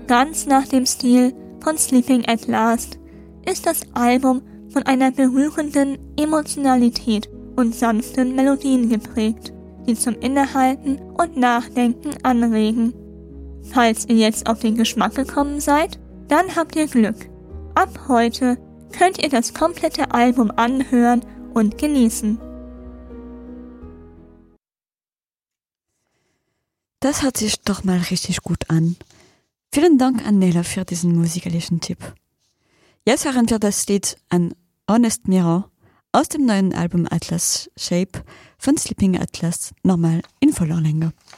Ganz nach dem Stil von Sleeping at Last ist das Album von einer berührenden Emotionalität und sanften Melodien geprägt, die zum Innehalten und Nachdenken anregen. Falls ihr jetzt auf den Geschmack gekommen seid, dann habt ihr Glück. Ab heute könnt ihr das komplette Album anhören und genießen. Das hört sich doch mal richtig gut an. Vielen Dank an Nela für diesen musikalischen Tipp. Jetzt hören wir das Lied An Honest Mirror aus dem neuen Album Atlas Shape von Sleeping Atlas, nochmal in voller Länge.